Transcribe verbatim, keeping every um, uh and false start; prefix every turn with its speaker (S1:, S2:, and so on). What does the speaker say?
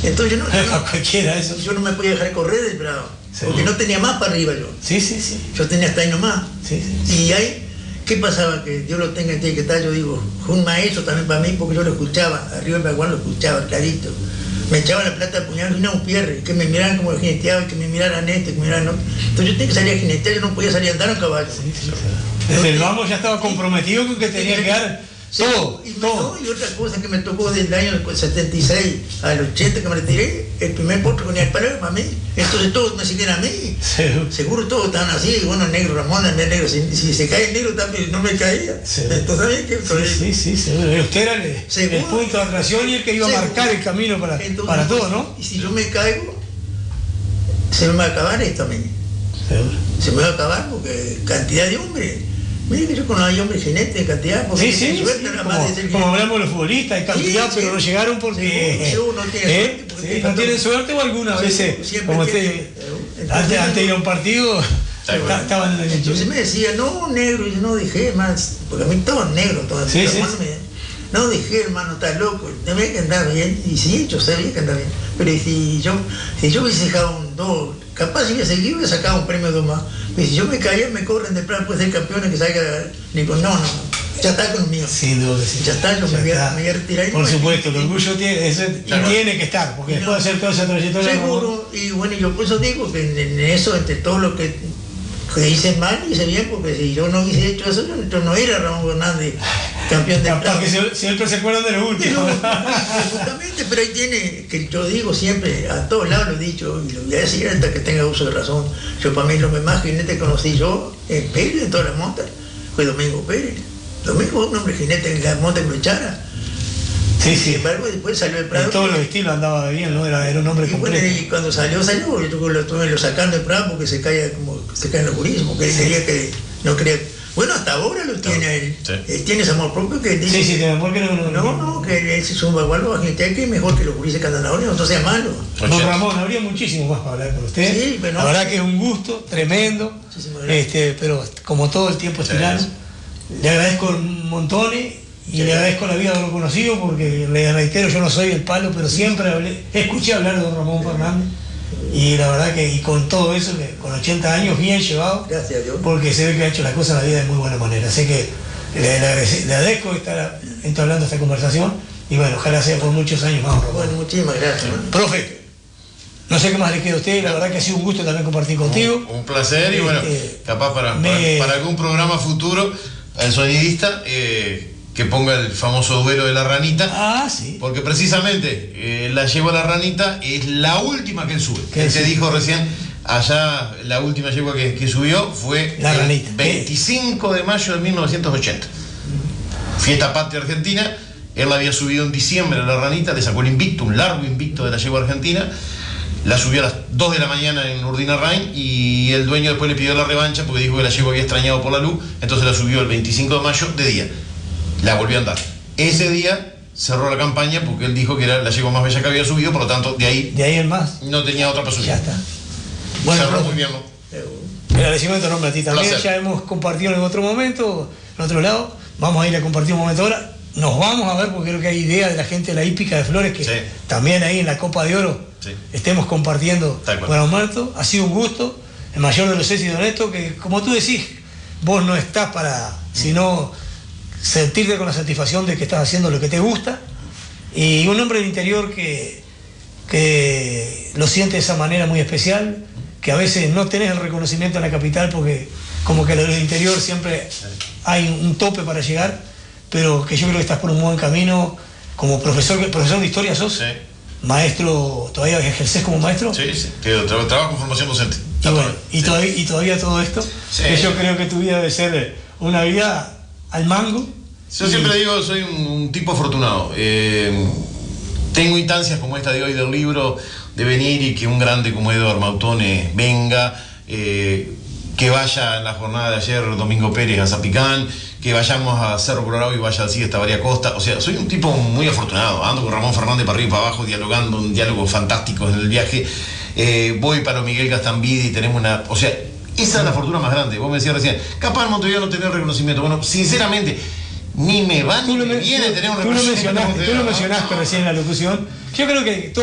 S1: Entonces yo no, yo no,
S2: cualquiera eso.
S1: yo no me podía dejar correr del Prado,
S2: sí.
S1: porque no tenía más para arriba yo.
S2: Sí, sí, sí.
S1: Yo tenía hasta ahí nomás.
S2: Sí, sí, sí.
S1: Y ahí, ¿qué pasaba? Que Dios lo tenga, tiene que estar, yo digo, fue un maestro también para mí, porque yo lo escuchaba, arriba en Paraguay lo escuchaba, clarito. Me echaban la plata de puñal y no un pierre, que me miraran como jineteaba y que me miraran esto, que me miraran otro. Entonces yo tenía que salir a jinetear, yo no podía salir a andar a caballo.
S2: Sí, sí, sí. Desde el vamos ya estaba comprometido con que tenía que dar todo,
S1: y,
S2: todo.
S1: No, y otra cosa que me tocó desde el año setenta y seis al ochenta que me retiré, el primer potro venía al palo para mí. Entonces todos me seguían a mí.
S2: Seguro,
S1: Seguro todos estaban así, bueno, el negro Ramón, el negro, si, si se cae el negro también no me caía.
S2: Seguro.
S1: Entonces, ¿sabes qué?
S2: Sí, sí, sí, seguro. Usted era el, el punto de atracción y el que iba
S1: seguro.
S2: a marcar el camino para,
S1: Entonces,
S2: para todo, ¿no?
S1: Y si yo me caigo, se me va a acabar esto a mí.
S2: Seguro.
S1: Se me va a acabar porque cantidad de hombres. Mire que yo con hay hombres jinetes de cantidad, porque
S2: sí, sí,
S1: suerte,
S2: sí,
S1: nada
S2: como,
S1: más de ser
S2: como
S1: jinete.
S2: hablamos de los futbolistas, hay cantidad,
S1: Sí,
S2: pero
S1: sí.
S2: no llegaron porque
S1: Sí, uno tiene
S2: ¿eh?
S1: suerte, porque
S2: Sí, no tienen suerte o algunas
S1: Sí,
S2: veces,
S1: siempre
S2: como
S1: tiene,
S2: usted,
S1: entonces,
S2: antes, antes de ir a un partido,
S3: Sí, bueno.
S2: estaban en el
S1: Entonces me decía, no, negro, y yo no dejé más, porque a mí todo negro, todo
S2: Sí, sí,
S1: hermano,
S2: sí.
S1: me, no dejé, hermano, estás loco, tenía que andar bien, y sí, yo sabía que andaba bien, pero si yo, si yo hubiese dejado un dos, capaz si hubiese seguido, hubiese sacado un premio dos más, pero si yo me caía, me corren de plan, puede ser campeón, que salga, digo, no, no, ya está conmigo.
S2: Sin duda, sí.
S1: Ya está, yo
S2: Ya
S1: me voy, a,
S2: está.
S1: me voy a retirar. Y
S2: Por
S1: no,
S2: supuesto,
S1: y-
S2: el orgullo tiene, ese, y
S3: Claro.
S2: tiene que estar, porque
S1: y
S2: después de hacer toda esa trayectoria.
S1: Seguro, y bueno, yo por eso digo que en, en eso, entre todo lo que, que hice mal, hice bien, porque si yo no hubiese hecho eso, yo, yo no era Ramón Fernández, campeón del
S2: Capaz
S1: Prado.
S2: que se- siempre se acuerdan de lo último.
S1: No, justamente, pero ahí tiene, que yo digo siempre, a todos lados lo he dicho, y lo voy a decir hasta que tenga uso de razón. Yo para mí lo que más jinete que conocí yo, en Pérez, en todas las montas, fue Domingo Pérez. Domingo fue un hombre jinete en la monta que lo echara.
S2: Sí,
S1: Sin
S2: sí.
S1: embargo, después salió el Prado.
S2: En todos los estilos andaba bien, ¿no? Era, era un hombre
S1: Y bueno,
S2: completo.
S1: y cuando salió, salió, yo tuve- lo tuve lo sacando del Prado porque se cae como se cae en el jurismo, que él quería que, no quería, bueno, hasta ahora lo tiene él,
S3: Sí.
S1: él tiene ese amor propio que dice,
S2: Sí, sí, tiene amor que no. No,
S1: no, no, que él se suma igual a gente que es mejor que los juristas que andan ahora, no sea malo.
S2: Don
S3: ochenta.
S2: Ramón, habría muchísimo más para hablar con usted.
S1: Sí, pero no.
S2: La verdad que es un gusto tremendo.
S1: Muchísimas gracias.
S2: Este, pero como todo el tiempo es
S3: Sí,
S2: tirano,
S3: sí.
S2: le agradezco un montón y
S1: Sí,
S2: le
S1: sí.
S2: agradezco la vida de lo conocido porque le reitero, yo no soy el palo, pero siempre hablé, escuché hablar de don Ramón Fernández y la verdad que y con todo eso, que con ochenta años bien llevado,
S1: Gracias a Dios.
S2: porque se ve que ha hecho las cosas en la vida de muy buena manera. Así que le, le agradece- le agradezco estar entablando esta conversación y bueno, ojalá sea por muchos años más, Ramón.
S1: Bueno, muchísimas gracias. ¿no?
S2: Profe, no sé qué más le queda a usted, la verdad que ha sido un gusto también compartir contigo.
S3: Un, un placer y bueno,
S2: Este,
S3: capaz para,
S2: me-
S3: para, para algún programa futuro, el sonidista eh, que ponga el famoso duelo de la ranita.
S2: Ah, sí.
S3: Porque precisamente eh, la yegua la ranita es la última que él sube.
S2: ¿Qué
S3: Él te
S2: decís?
S3: dijo recién, allá la última yegua que, que subió fue
S2: La
S3: el
S2: ranita.
S3: veinticinco de mayo de mil novecientos ochenta. Fiesta Patria Argentina. Él la había subido en diciembre a la ranita, le sacó el invicto, un largo invicto de la yegua argentina. La subió a las dos de la mañana en Urdina Rain y el dueño después le pidió la revancha porque dijo que la yegua había extrañado por la luz, entonces la subió el veinticinco de mayo de día. La volvió a andar. Ese día cerró la campaña porque él dijo que era la yegua más bella que había subido, por lo tanto de ahí
S2: De ahí en más,
S3: no tenía otra para subir.
S2: ya está. Bueno,
S3: Cerró
S2: profe,
S3: muy bien, ¿no?
S2: el agradecimiento nombre a ti también,
S3: Placer.
S2: ya hemos compartido en otro momento, en otro lado, vamos a ir a compartir un momento ahora, nos vamos a ver porque creo que hay idea de la gente de la hípica de Flores que
S3: Sí.
S2: también ahí en la Copa de Oro
S3: Sí.
S2: estemos compartiendo
S3: Tal cual.
S2: con Alberto, ha sido un gusto, el mayor de los éxitos de esto, que como tú decís, vos no estás para, sino sentirte con la satisfacción de que estás haciendo lo que te gusta, y un hombre del interior que, que lo siente de esa manera muy especial, que a veces no tenés el reconocimiento en la capital porque como que en el interior siempre hay un tope para llegar, pero que yo creo que estás por un buen camino como profesor, profesor de historia sos,
S3: Sí.
S2: maestro, ¿todavía ejercés como maestro?
S3: Sí, sí. Te- tra- Trabajo en formación docente.
S2: Y, bueno, y,
S3: Sí.
S2: todavía, y todavía todo esto,
S3: Sí.
S2: que yo creo que tu vida debe ser una vida al mango.
S3: Yo siempre digo, soy un, un tipo afortunado. Eh, tengo instancias como esta de hoy del libro, de venir y que un grande como Eduardo Mautone venga, eh, que vaya en la jornada de ayer Domingo Pérez a Zapicán, que vayamos a Cerro Colorado y vaya así esta Varia Costa. O sea, soy un tipo muy afortunado. Ando con Ramón Fernández para arriba y para abajo, dialogando, un diálogo fantástico en el viaje. Eh, voy para Miguel Gastambide y tenemos una... O sea, esa es la fortuna más grande. Vos me decías recién, capaz Montevideo no tener reconocimiento. Bueno, sinceramente, ni me va ni
S2: Tú lo,
S3: me
S2: men-
S3: viene
S2: tú-
S3: tener un
S2: tú lo
S3: reconocimiento.
S2: mencionaste, tú lo
S3: No,
S2: mencionaste
S3: no.
S2: recién en la locución. Yo creo que